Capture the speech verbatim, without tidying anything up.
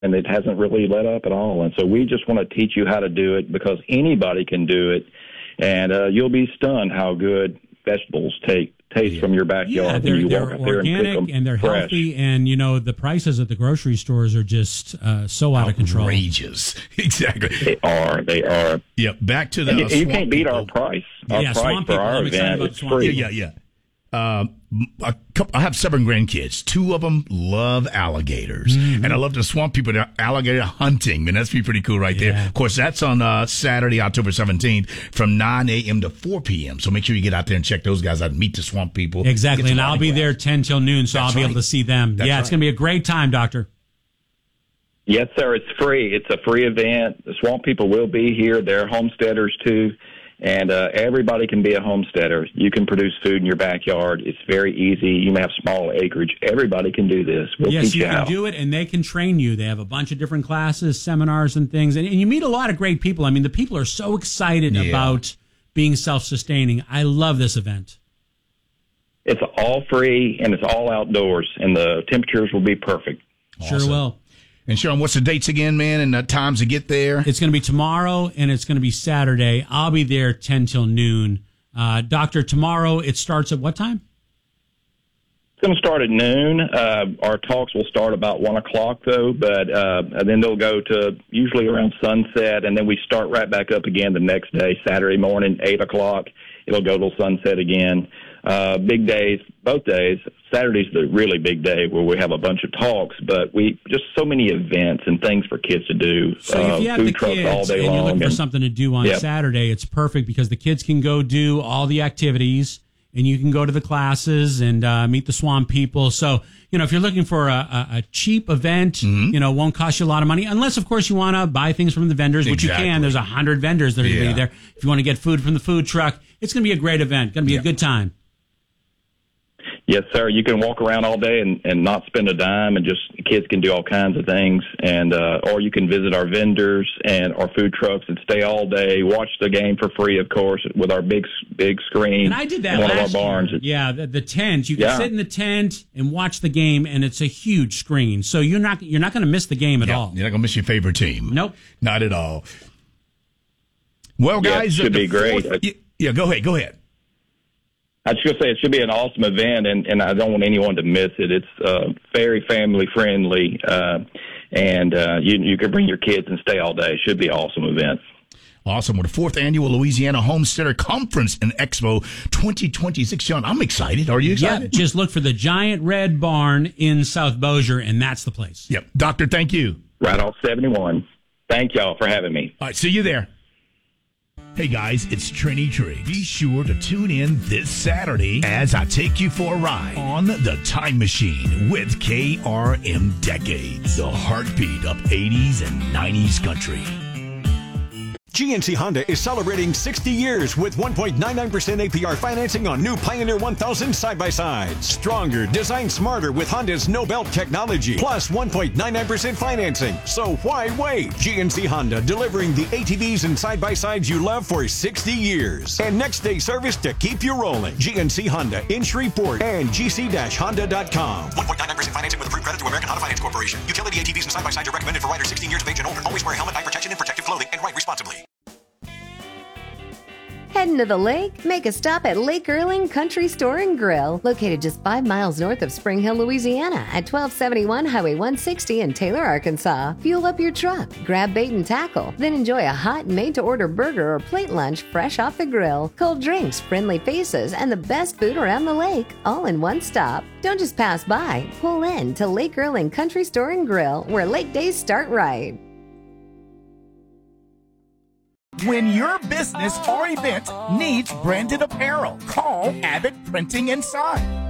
and it hasn't really let up at all. And so we just want to teach you how to do it because anybody can do it, and uh, you'll be stunned how good vegetables take taste yeah. from your backyard. Yeah, they're, when you they're walk out there and organic cook them and they're fresh. healthy, and you know the prices at the grocery stores are just uh, so out of control. Outrageous, exactly. They are. They are. Yeah. Back to the. And you, Uh, you swamp can't beat people. our price. Our Yeah, price swamp for people. our I'm excited event about is swamp free. Yeah, yeah, yeah. Uh, a couple, I have seven grandkids. Two of them love alligators, mm-hmm. and I love to swamp people to alligator hunting. Man, that's pretty cool right Yeah. there. Of course, that's on uh, Saturday, October seventeenth, from nine a.m. to four p.m. So make sure you get out there and check those guys out and meet the swamp people. Exactly, Get and some I'll be autographs. there ten till noon, so That's I'll be right. able to see them. That's yeah, it's right. going to be a great time, Doctor. Yes, sir. It's free. It's a free event. The swamp people will be here. They're homesteaders, too. And uh, everybody can be a homesteader. You can produce food in your backyard. It's very easy. You may have small acreage. Everybody can do this. We'll Yes, teach you you can how. do it, and they can train you. They have a bunch of different classes, seminars, and things. And, and you meet a lot of great people. I mean, the people are so excited Yeah. about being self-sustaining. I love this event. It's all free, and it's all outdoors, and the temperatures will be perfect. Sure Awesome. will. And Sean, what's the dates again, man, and the times to get there? It's going to be tomorrow, and it's going to be Saturday. I'll be there ten till noon. Uh, Doctor, tomorrow it starts at what time? It's going to start at noon. Uh, our talks will start about one o'clock, though, but uh, and then they'll go to usually around sunset, and then we start right back up again the next day, Saturday morning, eight o'clock. It'll go till sunset again. Uh, big days, both days. Saturday's the really big day where we have a bunch of talks, but we just so many events and things for kids to do. So uh, if you have food the trucks kids all day and you're long. looking for and- something to do on Yep. Saturday, it's perfect because the kids can go do all the activities and you can go to the classes and uh, meet the swamp people. So, you know, if you're looking for a, a, a cheap event, Mm-hmm. you know, won't cost you a lot of money, unless, of course, you want to buy things from the vendors, which Exactly. you can. There's a hundred vendors that are going to Yeah. be there. If you want to get food from the food truck, it's going to be a great event. Going to be Yeah. a good time. Yes, sir. You can walk around all day and, and not spend a dime, and just kids can do all kinds of things. And uh, or you can visit our vendors and our food trucks and stay all day, watch the game for free, of course, with our big big screen. And I did that in one last of our barns. year. Yeah, the, the tent. You can Yeah. sit in the tent and watch the game, and it's a huge screen. So you're not you're not going to miss the game at Yeah, all. You're not going to miss your favorite team. Nope. Not at all. Well, Yeah, it guys. should uh, the be great. fourth- yeah, yeah, go ahead. Go ahead. I was just going to say it should be an awesome event, and, and I don't want anyone to miss it. It's uh, very family friendly, uh, and uh, you you can bring your kids and stay all day. It should be an awesome event. Awesome. With the fourth annual Louisiana Homesteader Conference and Expo twenty twenty-six. Sean, I'm excited. Are you Yeah, excited? just look for the Giant Red Barn in South Bossier, and that's the place. Yep. Doctor, thank you. Right off seventy-one. Thank y'all for having me. All right, see you there. Hey guys, it's Trini Triggs. Be sure to tune in this Saturday as I take you for a ride on the Time Machine with K R M Decades, the heartbeat of eighties and nineties country. G N C Honda is celebrating sixty years with one point nine nine percent A P R financing on new Pioneer one thousand side-by-sides. Stronger, designed smarter with Honda's no-belt technology, plus one point nine nine percent financing. So why wait? G N C Honda delivering the A T Vs and side-by-sides you love for sixty years. And next-day service to keep you rolling. G N C Honda in Shreveport and g c dash honda dot com. one point nine nine percent financing with approved credit to American Auto Finance Corporation. Utility A T Vs and side-by-sides are recommended for riders sixteen years of age and older. Always wear a helmet, eye protection, and protective clothing, and ride responsibly. Heading to the lake? Make a stop at Lake Erling Country Store and Grill, located just five miles north of Spring Hill, Louisiana, at twelve seventy-one Highway one sixty in Taylor, Arkansas. Fuel up your truck, grab bait and tackle, then enjoy a hot, made-to-order burger or plate lunch fresh off the grill, cold drinks, friendly faces, and the best food around the lake, all in one stop. Don't just pass by. Pull in to Lake Erling Country Store and Grill, where lake days start right. When your business or event needs branded apparel, call Abbott Printing and Sign.